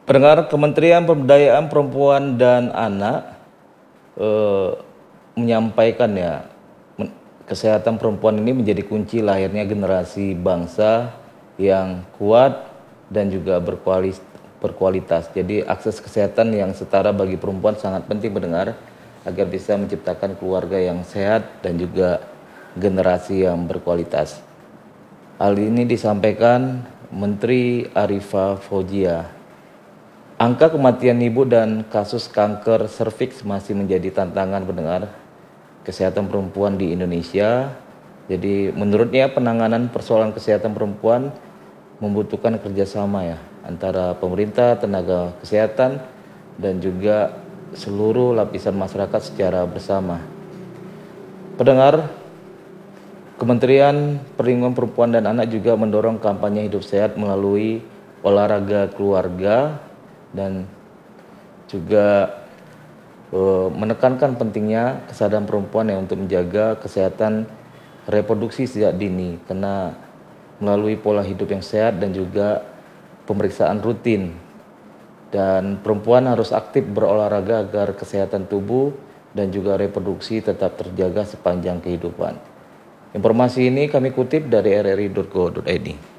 Pendengar, Kementerian Pemberdayaan Perempuan dan Anak menyampaikan ya, kesehatan perempuan ini menjadi kunci lahirnya generasi bangsa yang kuat dan juga berkualitas. Jadi akses kesehatan yang setara bagi perempuan sangat penting mendengar agar bisa menciptakan keluarga yang sehat dan juga generasi yang berkualitas. Hal ini disampaikan Menteri Arifah Fauzia. Angka kematian ibu dan kasus kanker serviks masih menjadi tantangan pendengar kesehatan perempuan di Indonesia. Jadi menurutnya penanganan persoalan kesehatan perempuan membutuhkan kerjasama ya antara pemerintah, tenaga kesehatan, dan juga seluruh lapisan masyarakat secara bersama. Pendengar, Kementerian Perlindungan Perempuan dan Anak juga mendorong kampanye hidup sehat melalui olahraga keluarga dan juga menekankan pentingnya kesadaran perempuan yang untuk menjaga kesehatan reproduksi sejak dini, karena melalui pola hidup yang sehat dan juga pemeriksaan rutin, dan perempuan harus aktif berolahraga agar kesehatan tubuh dan juga reproduksi tetap terjaga sepanjang kehidupan. Informasi ini kami kutip dari rri.go.id.